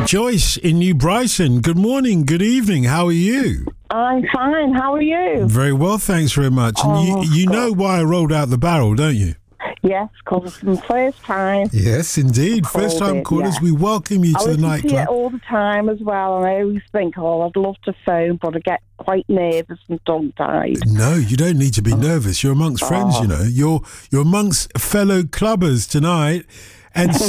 Joyce in New Brighton. Good morning, good evening. How are you? I'm fine. How are you? Very well, thanks very much. And you know why I rolled out the barrel, don't you? Yes, because it's the first time. Yes, indeed. First time callers. Yeah. We welcome you to the I listen to nightclub. it all the time as well, and I always think, I'd love to phone, but I get quite nervous and tongue-tied. No, you don't need to be nervous. You're amongst friends, you know. You're amongst fellow clubbers tonight. And